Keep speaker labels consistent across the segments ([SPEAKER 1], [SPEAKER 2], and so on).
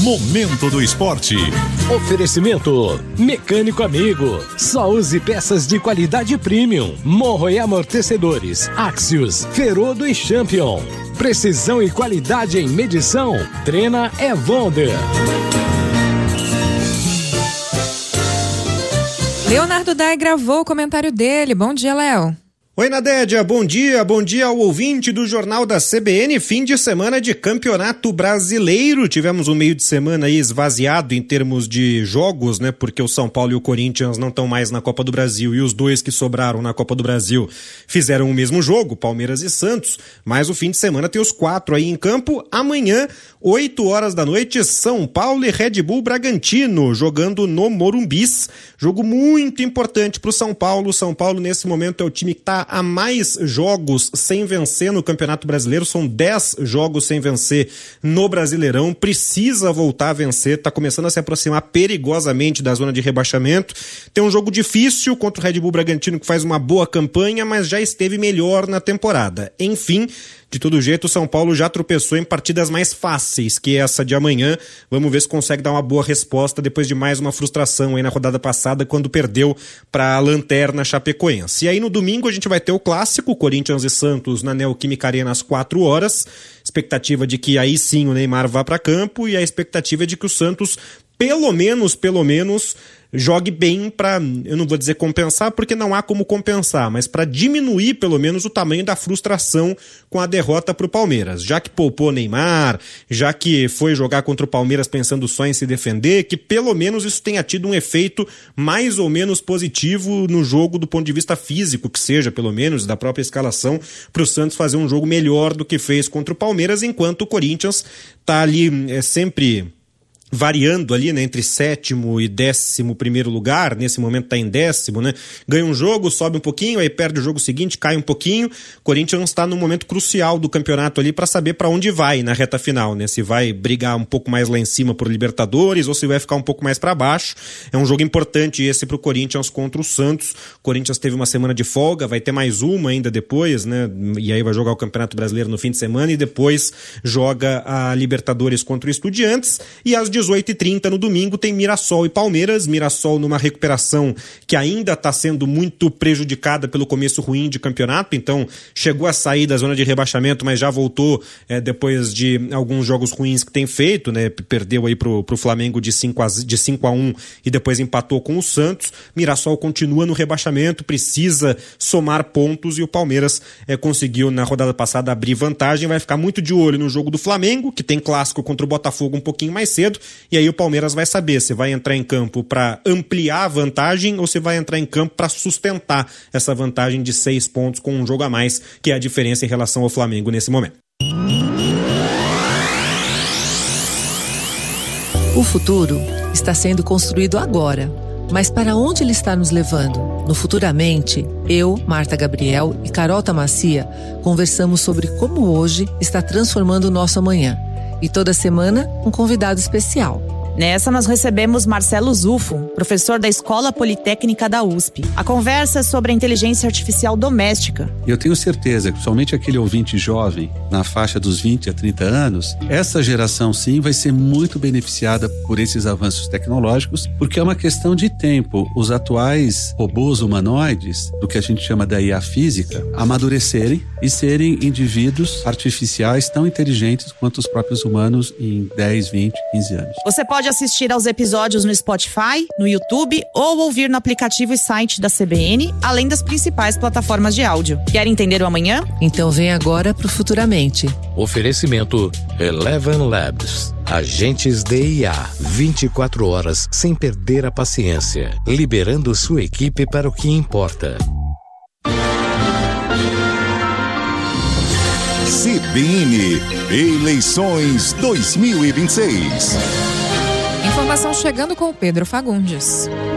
[SPEAKER 1] Momento do Esporte.
[SPEAKER 2] Oferecimento Mecânico Amigo. Só use peças de qualidade premium. Morro e amortecedores. Axios, Ferodo e Champion. Precisão e qualidade em medição. Trena Evonder.
[SPEAKER 3] Leonardo Dai gravou o comentário dele. Bom dia, Léo.
[SPEAKER 4] Oi, Nadédia, bom dia ao ouvinte do Jornal da CBN, fim de semana de Campeonato Brasileiro. Tivemos um meio de semana aí esvaziado em termos de jogos, né, porque o São Paulo e o Corinthians não estão mais na Copa do Brasil e os dois que sobraram na Copa do Brasil fizeram o mesmo jogo, Palmeiras e Santos, mas o fim de semana tem os 4 aí em campo. Amanhã, 8 horas da noite, São Paulo e Red Bull Bragantino, jogando no Morumbis. Jogo muito importante para o São Paulo. São Paulo, nesse momento, é o time que está há mais jogos sem vencer no Campeonato Brasileiro, são 10 jogos sem vencer no Brasileirão, precisa voltar a vencer, está começando a se aproximar perigosamente da zona de rebaixamento. Tem um jogo difícil contra o Red Bull Bragantino, que faz uma boa campanha, mas já esteve melhor na temporada. Enfim, de todo jeito, o São Paulo já tropeçou em partidas mais fáceis que essa de amanhã. Vamos ver se consegue dar uma boa resposta depois de mais uma frustração aí na rodada passada, quando perdeu para a lanterna Chapecoense. E aí no domingo a gente vai ter o clássico, Corinthians e Santos na Neoquímica Arena às 4 horas. Expectativa de que aí sim o Neymar vá para campo e a expectativa é de que o Santos pelo menos, jogue bem para, eu não vou dizer compensar, porque não há como compensar, mas para diminuir pelo menos o tamanho da frustração com a derrota para o Palmeiras. Já que poupou Neymar, já que foi jogar contra o Palmeiras pensando só em se defender, que pelo menos isso tenha tido um efeito mais ou menos positivo no jogo do ponto de vista físico, que seja pelo menos da própria escalação, para o Santos fazer um jogo melhor do que fez contra o Palmeiras, enquanto o Corinthians está ali sempre variando ali, né, entre 7º e 11º lugar, nesse momento está em 10º, né, ganha um jogo, sobe um pouquinho, aí perde o jogo seguinte, cai um pouquinho. Corinthians está num momento crucial do campeonato ali para saber para onde vai na reta final, né, se vai brigar um pouco mais lá em cima por Libertadores ou se vai ficar um pouco mais para baixo. É um jogo importante esse para o Corinthians contra o Santos. O Corinthians teve uma semana de folga, vai ter mais uma ainda depois, né, e aí vai jogar o Campeonato Brasileiro no fim de semana e depois joga a Libertadores contra o Estudiantes. E às 18h30 no domingo tem Mirassol e Palmeiras. Mirassol numa recuperação que ainda está sendo muito prejudicada pelo começo ruim de campeonato, então chegou a sair da zona de rebaixamento, mas já voltou depois de alguns jogos ruins que tem feito, né? Perdeu aí pro Flamengo de 5-1 e depois empatou com o Santos. Mirassol continua no rebaixamento, precisa somar pontos e o Palmeiras conseguiu na rodada passada abrir vantagem. Vai ficar muito de olho no jogo do Flamengo, que tem clássico contra o Botafogo um pouquinho mais cedo. E aí o Palmeiras vai saber se vai entrar em campo para ampliar a vantagem ou se vai entrar em campo para sustentar essa vantagem de 6 pontos com um jogo a mais, que é a diferença em relação ao Flamengo nesse momento.
[SPEAKER 5] O futuro está sendo construído agora, mas para onde ele está nos levando? No Futuramente, eu, Marta Gabriel e Carol Tamassia conversamos sobre como hoje está transformando o nosso amanhã. E toda semana, um convidado especial.
[SPEAKER 6] Nessa, nós recebemos Marcelo Zufo, professor da Escola Politécnica da USP. A conversa é sobre a inteligência artificial doméstica.
[SPEAKER 7] Eu tenho certeza que somente aquele ouvinte jovem, na faixa dos 20 a 30 anos, essa geração sim vai ser muito beneficiada por esses avanços tecnológicos, porque é uma questão de tempo. Os atuais robôs humanoides, do que a gente chama da IA física, amadurecerem e serem indivíduos artificiais tão inteligentes quanto os próprios humanos em 10, 20, 15 anos.
[SPEAKER 6] Você pode assistir aos episódios no Spotify, no YouTube ou ouvir no aplicativo e site da CBN, além das principais plataformas de áudio. Quer entender o amanhã?
[SPEAKER 5] Então vem agora pro Futuramente.
[SPEAKER 2] Oferecimento Eleven Labs. Agentes de IA, 24 horas sem perder a paciência, liberando sua equipe para o que importa.
[SPEAKER 1] CBN Eleições 2026.
[SPEAKER 3] Informação chegando com o Pedro Fagundes.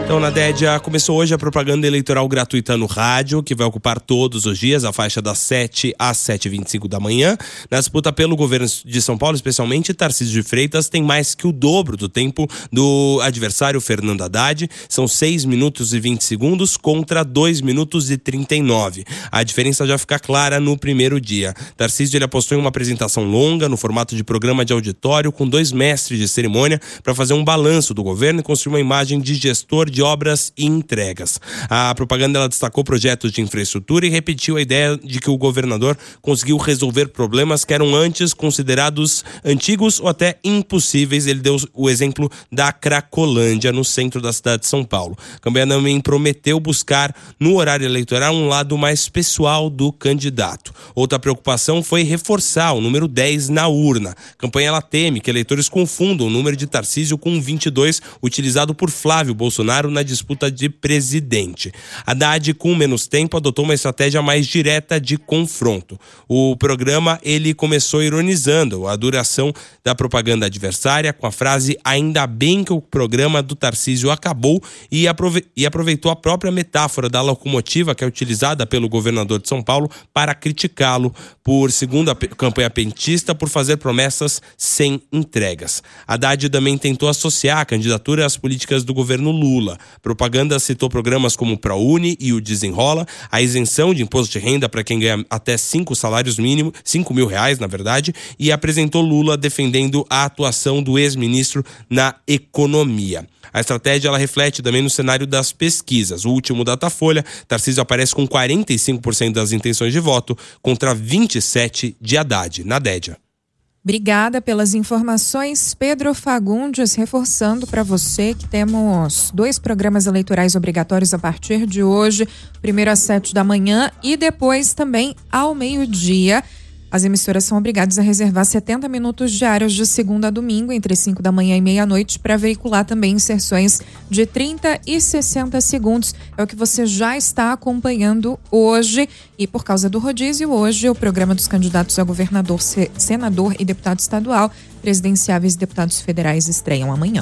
[SPEAKER 8] Então, Nadédia, começou hoje a propaganda eleitoral gratuita no rádio, que vai ocupar todos os dias a faixa das 7 às 7h25 da manhã. Na disputa pelo governo de São Paulo, especialmente, Tarcísio de Freitas tem mais que o dobro do tempo do adversário Fernando Haddad. São 6 minutos e 20 segundos contra 2 minutos e 39. A diferença já fica clara no primeiro dia. Tarcísio ele apostou em uma apresentação longa, no formato de programa de auditório, com 2 mestres de cerimônia, para fazer um balanço do governo e construir uma imagem de gestor de obras e entregas. A propaganda ela destacou projetos de infraestrutura e repetiu a ideia de que o governador conseguiu resolver problemas que eram antes considerados antigos ou até impossíveis. Ele deu o exemplo da Cracolândia, no centro da cidade de São Paulo. A campanha também prometeu buscar no horário eleitoral um lado mais pessoal do candidato. Outra preocupação foi reforçar o número 10 na urna. A campanha ela teme que eleitores confundam o número de Tarcísio com o 22 utilizado por Flávio Bolsonaro na disputa de presidente. Haddad, com menos tempo, adotou uma estratégia mais direta de confronto. O programa ele começou ironizando a duração da propaganda adversária com a frase "ainda bem que o programa do Tarcísio acabou" e aproveitou a própria metáfora da locomotiva que é utilizada pelo governador de São Paulo para criticá-lo por, segundo a campanha petista, por fazer promessas sem entregas. Haddad também tentou associar a candidatura às políticas do governo Lula. A propaganda citou programas como o ProUni e o Desenrola, a isenção de imposto de renda para quem ganha até 5 salários mínimos, R$5.000, na verdade, e apresentou Lula defendendo a atuação do ex-ministro na economia. A estratégia ela reflete também no cenário das pesquisas. O último Datafolha, Tarcísio aparece com 45% das intenções de voto contra 27% de Haddad. Nadédia.
[SPEAKER 3] Obrigada pelas informações, Pedro Fagundes, reforçando para você que temos 2 programas eleitorais obrigatórios a partir de hoje, primeiro às 7 da manhã e depois também ao meio-dia. As emissoras são obrigadas a reservar 70 minutos diários de segunda a domingo, entre 5 da manhã e meia-noite, para veicular também inserções de 30 e 60 segundos. É o que você já está acompanhando hoje. E por causa do rodízio, hoje o programa dos candidatos a governador, senador e deputado estadual, presidenciáveis e deputados federais estreiam amanhã.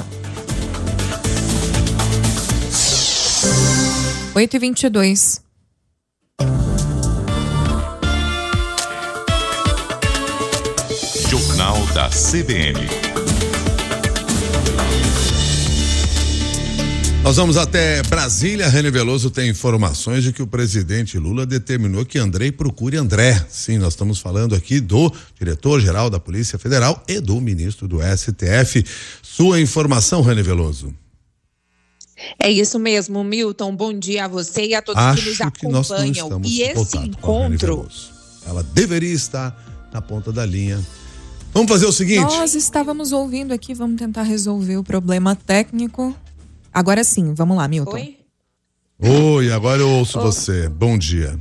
[SPEAKER 3] 8h22.
[SPEAKER 1] Jornal da CBN.
[SPEAKER 9] Nós vamos até Brasília. Rene Veloso tem informações de que o presidente Lula determinou que Andrei procure André. Sim, nós estamos falando aqui do diretor-geral da Polícia Federal e do ministro do STF. Sua informação, Rene Veloso.
[SPEAKER 10] É isso mesmo, Milton. Bom dia a você e a todos que nos acompanham. E esse encontro...
[SPEAKER 9] Ela deveria estar na ponta da linha. Vamos fazer o seguinte.
[SPEAKER 3] Nós estávamos ouvindo aqui, vamos tentar resolver o problema técnico. Agora sim, vamos lá, Milton.
[SPEAKER 9] Oi, agora eu ouço você. Bom dia.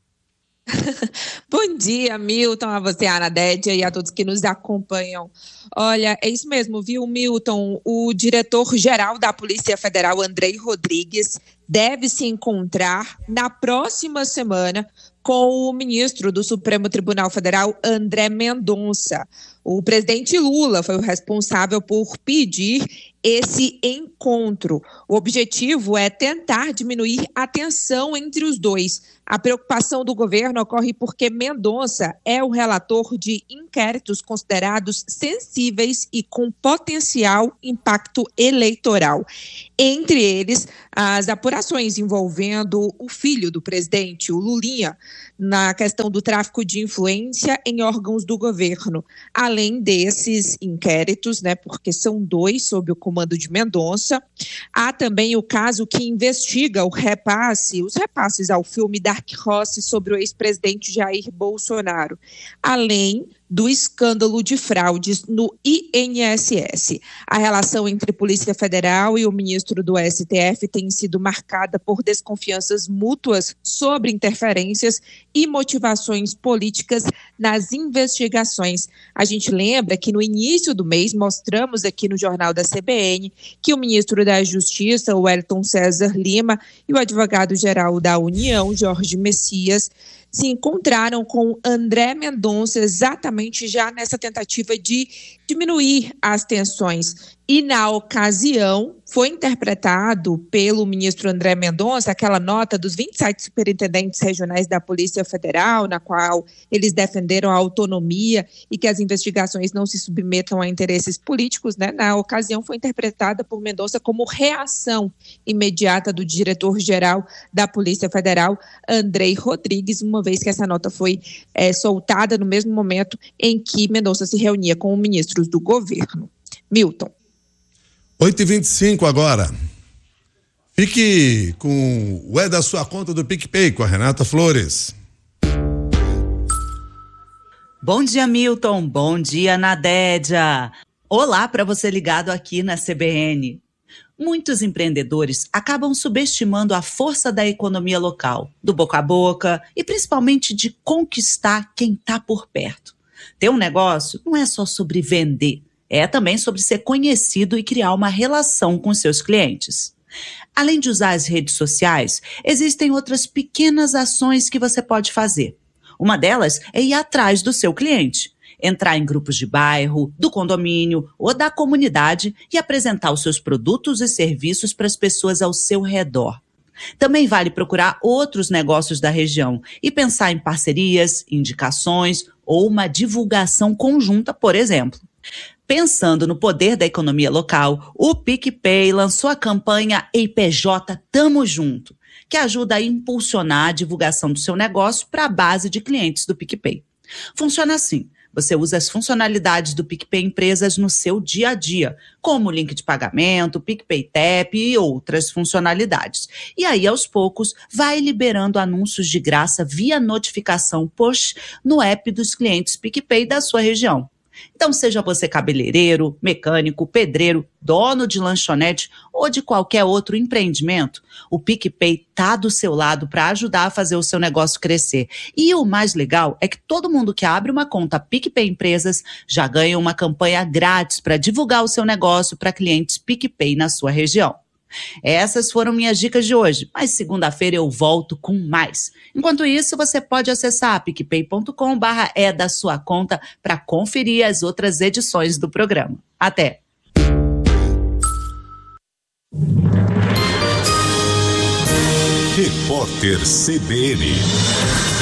[SPEAKER 10] Bom dia, Milton, a você, a Nadédia, e a todos que nos acompanham. Olha, é isso mesmo, viu, Milton? O diretor-geral da Polícia Federal, Andrei Rodrigues, deve se encontrar na próxima semana com o ministro do Supremo Tribunal Federal, André Mendonça. O presidente Lula foi o responsável por pedir esse encontro. O objetivo é tentar diminuir a tensão entre os dois. A preocupação do governo ocorre porque Mendonça é o relator de inquéritos considerados sensíveis e com potencial impacto eleitoral. Entre eles, as apurações envolvendo o filho do presidente, o Lulinha, na questão do tráfico de influência em órgãos do governo. Além desses inquéritos, porque são 2 sob o comando de Mendonça, há também o caso que investiga os repasses ao filme Dark Horse sobre o ex-presidente Jair Bolsonaro, além do escândalo de fraudes no INSS. A relação entre Polícia Federal e o ministro do STF tem sido marcada por desconfianças mútuas sobre interferências e motivações políticas nas investigações. A gente lembra que no início do mês mostramos aqui no Jornal da CBN que o ministro da Justiça, Wellington César Lima, e o advogado-geral da União, Jorge Messias, se encontraram com André Mendonça exatamente já nessa tentativa de diminuir as tensões. E, na ocasião, foi interpretado pelo ministro André Mendonça aquela nota dos 27 superintendentes regionais da Polícia Federal, na qual eles defenderam a autonomia e que as investigações não se submetam a interesses políticos, né? Na ocasião, foi interpretada por Mendonça como reação imediata do diretor-geral da Polícia Federal, Andrei Rodrigues, uma vez que essa nota foi soltada no mesmo momento em que Mendonça se reunia com os ministros do governo. Milton.
[SPEAKER 9] 8h25 agora. Fique com o É da Sua Conta do PicPay com a Renata Flores.
[SPEAKER 11] Bom dia, Milton. Bom dia, Nadédia. Olá para você ligado aqui na CBN. Muitos empreendedores acabam subestimando a força da economia local, do boca a boca e principalmente de conquistar quem está por perto. Ter um negócio não é só sobre vender. É também sobre ser conhecido e criar uma relação com seus clientes. Além de usar as redes sociais, existem outras pequenas ações que você pode fazer. Uma delas é ir atrás do seu cliente. Entrar em grupos de bairro, do condomínio ou da comunidade e apresentar os seus produtos e serviços para as pessoas ao seu redor. Também vale procurar outros negócios da região e pensar em parcerias, indicações ou uma divulgação conjunta, por exemplo. Pensando no poder da economia local, o PicPay lançou a campanha EIPJ Tamo Junto, que ajuda a impulsionar a divulgação do seu negócio para a base de clientes do PicPay. Funciona assim. Você usa as funcionalidades do PicPay Empresas no seu dia a dia, como o link de pagamento, PicPay Tap e outras funcionalidades. E aí, aos poucos, vai liberando anúncios de graça via notificação push no app dos clientes PicPay da sua região. Então, seja você cabeleireiro, mecânico, pedreiro, dono de lanchonete ou de qualquer outro empreendimento, o PicPay está do seu lado para ajudar a fazer o seu negócio crescer. E o mais legal é que todo mundo que abre uma conta PicPay Empresas já ganha uma campanha grátis para divulgar o seu negócio para clientes PicPay na sua região. Essas foram minhas dicas de hoje, mas segunda-feira eu volto com mais. Enquanto isso, você pode acessar picpay.com/é da sua conta para conferir as outras edições do programa. Até!
[SPEAKER 1] Repórter CBN.